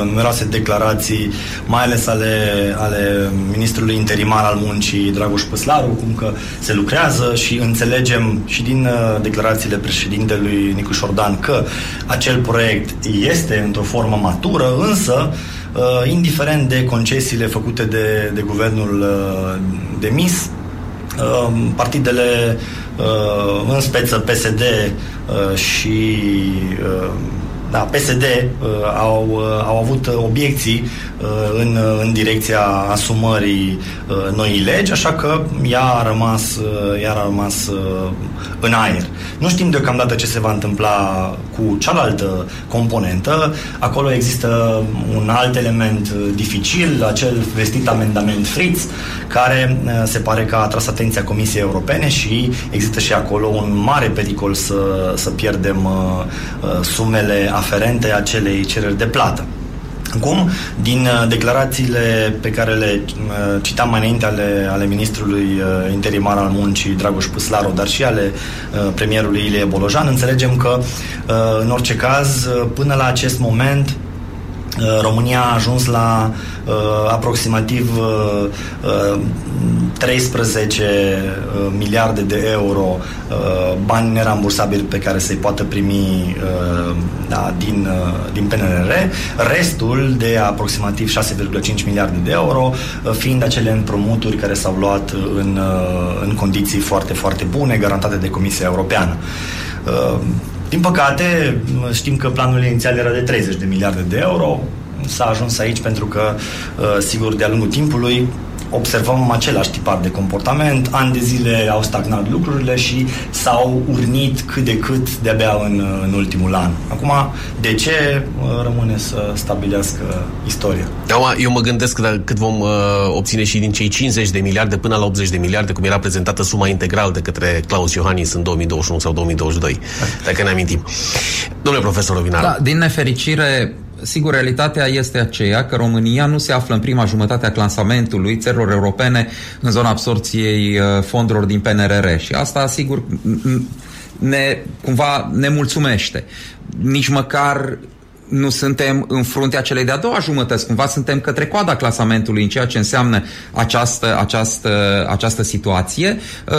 numeroase declarații, mai ales ale ministrului interimar al muncii, Dragoș Păslaru, cum că se lucrează și înțelegem și din declarațiile președintelui Nicu Șordan că acel proiect este într-o formă matură, însă indiferent de concesiile făcute de guvernul demis, partidele, în speță PSD și PSD au avut obiecții în direcția asumării noii legi, așa că ea a rămas în aer. Nu știm deocamdată ce se va întâmpla cu cealaltă componentă. Acolo există un alt element dificil, acel vestit amendament Fritz, care se pare că a atras atenția Comisiei Europene și există și acolo un mare pericol să pierdem sumele aferente acelei cereri de plată. Acum, din declarațiile pe care le citam mai înainte ale ministrului interimar al muncii, Dragoș Păslaru, dar și ale premierului Ilie Bolojan, înțelegem că, în orice caz, până la acest moment, România a ajuns la aproximativ 13 miliarde de euro bani nerambursabili pe care să-i poată primi din PNRR, restul de aproximativ 6,5 miliarde de euro fiind acele împrumuturi care s-au luat în condiții foarte, foarte bune, garantate de Comisia Europeană. Din păcate, știm că planul inițial era de 30 de miliarde de euro. S-a ajuns aici pentru că, sigur, de-a lungul timpului observăm același tipar de comportament. Ani de zile au stagnat lucrurile și s-au urnit cât de cât de-abia în ultimul an. Acum, de ce rămâne să stabilească istoria? Eu mă gândesc cât vom obține și din cei 50 de miliarde până la 80 de miliarde, cum era prezentată suma integral de către Klaus Iohannis în 2021 sau 2022, dacă ne amintim. Domnule profesor Rovinar. Da, din nefericire, sigur, realitatea este aceea că România nu se află în prima jumătate a clasamentului țărilor europene în zona absorpției fondurilor din PNRR și asta, sigur, cumva ne mulțumește. Nici măcar nu suntem în fruntea celei de-a doua jumătăți, cumva suntem către coada clasamentului în ceea ce înseamnă această situație.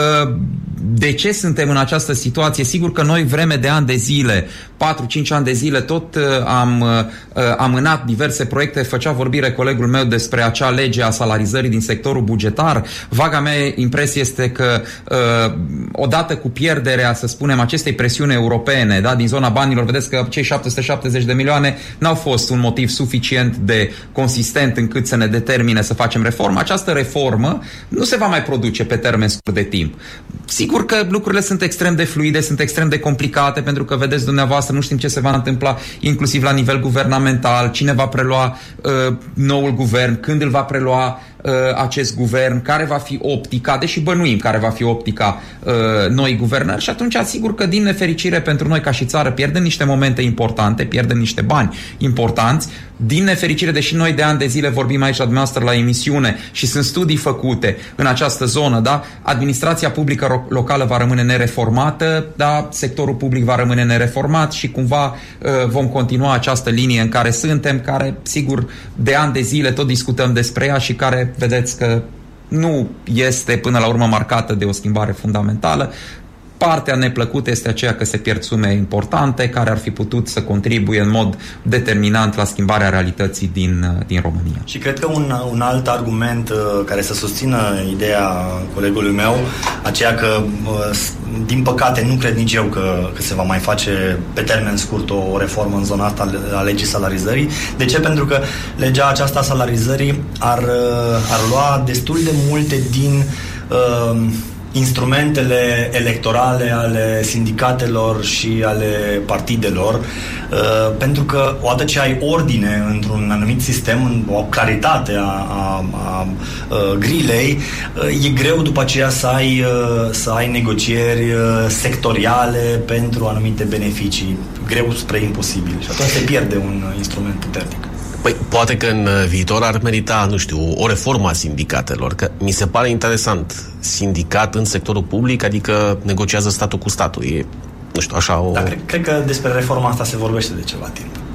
De ce suntem în această situație? Sigur că noi vreme de ani de zile, 4-5 ani de zile, tot am amânat diverse proiecte. Făcea vorbire colegul meu despre acea lege a salarizării din sectorul bugetar. Vaga mea impresie este că odată cu pierderea, să spunem, acestei presiuni europene, da, din zona banilor, vedeți că cei 770 de milioane n-au fost un motiv suficient de consistent încât să ne determine să facem reformă. Această reformă nu se va mai produce pe termen scurt de timp. Sigur că lucrurile sunt extrem de fluide, sunt extrem de complicate, pentru că, vedeți dumneavoastră, nu știm ce se va întâmpla inclusiv la nivel guvernamental, cine va prelua noul guvern, când îl va prelua acest guvern, care va fi optica, deși bănuim care va fi optica noi guvernări, și atunci asigur că din nefericire pentru noi ca și țară pierdem niște momente importante, pierdem niște bani importanți. Din nefericire, deși noi de ani de zile vorbim aici la dumneavoastră la emisiune și sunt studii făcute în această zonă, da? Administrația publică locală va rămâne nereformată, da? Sectorul public va rămâne nereformat și cumva vom continua această linie în care suntem, care, sigur, de ani de zile tot discutăm despre ea și care, vedeți că nu este până la urmă marcată de o schimbare fundamentală. Partea neplăcută este aceea că se pierd sume importante care ar fi putut să contribuie în mod determinant la schimbarea realității din România. Și cred că un alt argument care să susțină ideea colegului meu, aceea că, din păcate, nu cred nici eu că se va mai face pe termen scurt o reformă în zona asta a legii salarizării. De ce? Pentru că legea aceasta a salarizării ar lua destul de multe din instrumentele electorale ale sindicatelor și ale partidelor, pentru că odată ce ai ordine într-un anumit sistem, o claritate a grilei, e greu după aceea să ai negocieri sectoriale pentru anumite beneficii. Greu spre imposibil. Și atunci se pierde un instrument puternic. Păi, poate că în viitor ar merita, nu știu, o reformă a sindicatelor, că mi se pare interesant. Sindicat în sectorul public, adică negociază statul cu statul. E, nu știu, așa o... Da, cred că despre reforma asta se vorbește de ceva timp.